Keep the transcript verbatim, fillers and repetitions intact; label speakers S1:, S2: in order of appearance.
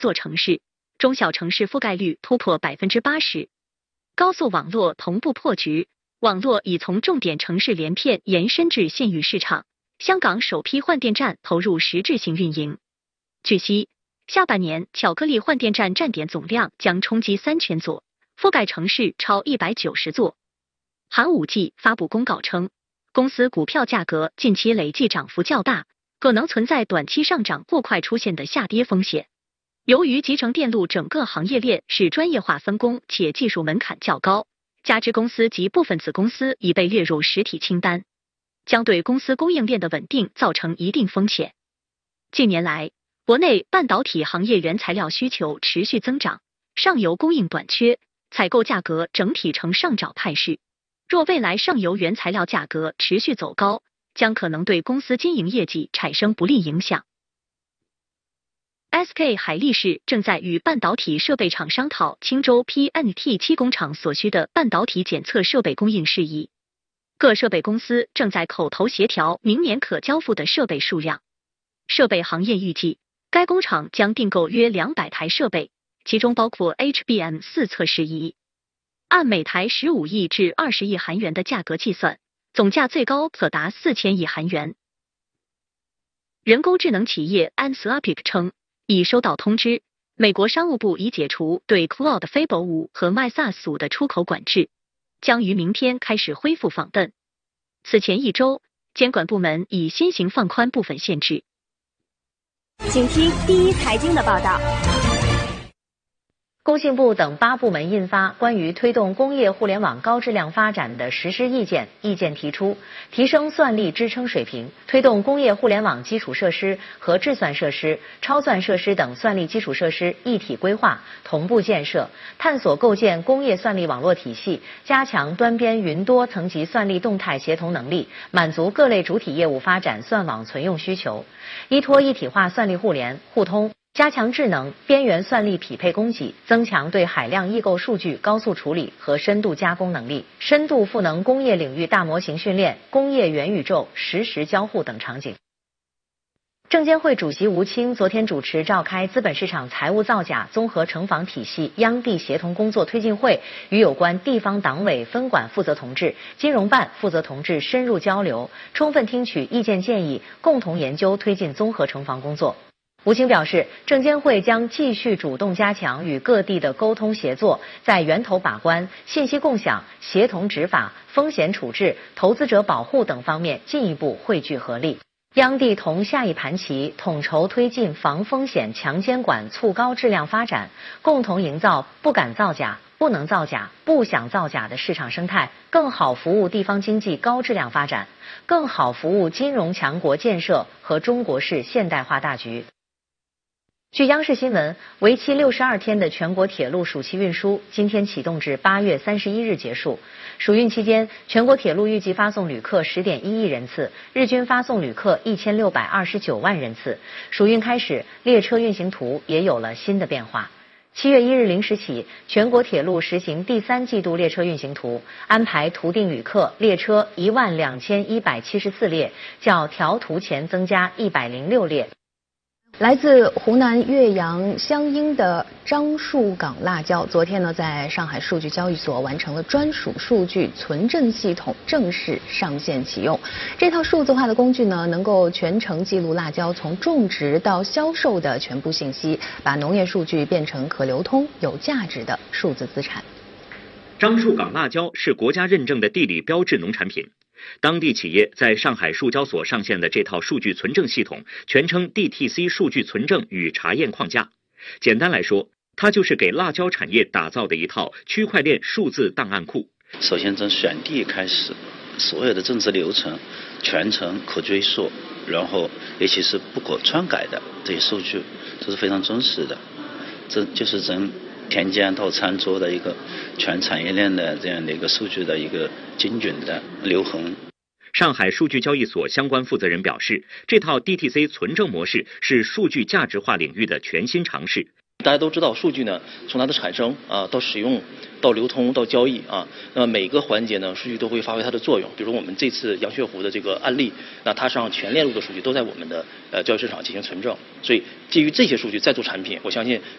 S1: 座城市，中小城市覆盖率突破百分之八十，高速网络同步破局，网络已从重点城市连片延伸至县域市场。香港首批换电站投入实质性运营。据悉，下半年巧克力换电站站点总量将冲击三千座，覆盖城市超一百九十座。寒武纪发布公告称，公司股票价格近期累计涨幅较大，可能存在短期上涨过快出现的下跌风险。由于集成电路整个行业链是专业化分工且技术门槛较高，加之公司及部分子公司已被列入实体清单，将对公司供应链的稳定造成一定风险。近年来，国内半导体行业原材料需求持续增长，上游供应短缺，采购价格整体呈上涨态势。若未来上游原材料价格持续走高，将可能对公司经营业绩产生不利影响。S K 海力士正在与半导体设备厂商讨青州 P N T 七 工厂所需的半导体检测设备供应事宜。各设备公司正在口头协调明年可交付的设备数量。设备行业预计，该工厂将订购约两百台设备，其中包括 H B M 四 测试仪。按每台十五亿至二十亿韩元的价格计算，总价最高可达四千亿韩元。人工智能企业 Anthropic 称，已收到通知，美国商务部已解除对 Claude Fable 五和 MySass 五的出口管制，将于明天开始恢复访问。此前一周，监管部门已先行放宽部分限制。
S2: 请听第一财经的报道。
S3: 工信部等八部门印发关于推动工业互联网高质量发展的实施意见，意见提出，提升算力支撑水平，推动工业互联网基础设施和智算设施、超算设施等算力基础设施一体规划、同步建设，探索构建工业算力网络体系，加强端边云多层级算力动态协同能力，满足各类主体业务发展算网存用需求，依托一体化算力互联互通，加强智能边缘算力匹配供给，增强对海量异构数据高速处理和深度加工能力，深度赋能工业领域大模型训练、工业元宇宙实时交互等场景。证监会主席吴清昨天主持召开资本市场财务造假综合惩罚体系央地协同工作推进会，与有关地方党委分管负责同志、金融办负责同志深入交流，充分听取意见建议，共同研究推进综合惩罚工作。吴清表示，证监会将继续主动加强与各地的沟通协作，在源头把关、信息共享、协同执法、风险处置、投资者保护等方面进一步汇聚合力。央地同下一盘棋，统筹推进防风险、强监管、促高质量发展，共同营造不敢造假、不能造假、不想造假的市场生态，更好服务地方经济高质量发展，更好服务金融强国建设和中国式现代化大局。据央视新闻，为期六十二天的全国铁路暑期运输今天启动至八月三十一日结束。暑运期间，全国铁路预计发送旅客十点一亿人次，日均发送旅客一千六百二十九万人次。暑运开始，列车运行图也有了新的变化。七月一日零时起，全国铁路实行第三季度列车运行图，安排图定旅客列车一万两千一百七十四列，较调图前增加一百零六列。
S4: 来自湖南岳阳湘阴的樟树港辣椒，昨天呢在上海数据交易所完成了专属数据存证系统正式上线启用。这套数字化的工具呢，能够全程记录辣椒从种植到销售的全部信息，把农业数据变成可流通、有价值的数字资产。
S5: 樟树港辣椒是国家认证的地理标志农产品。当地企业在上海数交所上线的这套数据存证系统，全称 D T C 数据存证与查验框架。简单来说，它就是给辣椒产业打造的一套区块链数字档案库。
S6: 首先从选地开始，所有的政策流程全程可追溯，然后尤其是不可篡改的这些数据，这是非常真实的。这就是从田间到餐桌的一个全产业链的这样的一个数据的一个精准的留痕。
S5: 上海数据交易所相关负责人表示，这套 D T C 存证模式是数据价值化领域的全新尝试，
S7: 大家都知道，数据呢，从它的产生啊到使用到流通到交易啊，那么每个环节呢，数据都会发挥它的作用。比如我们这次羊血湖的这个案例，那它上全链路的数据都在我们的呃交易市场进行存证，所以基于这些数据再做产品，我相信